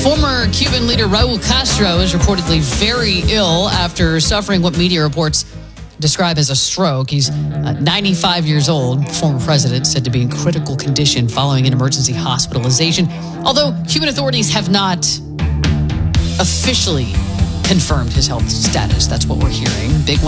Former Cuban leader Raul Castro is reportedly very ill after suffering what media reports describe as a stroke. He's 95 years old. Former president said to be in critical condition following an emergency hospitalization, although Cuban authorities have not officially confirmed his health status. That's what we're hearing. Big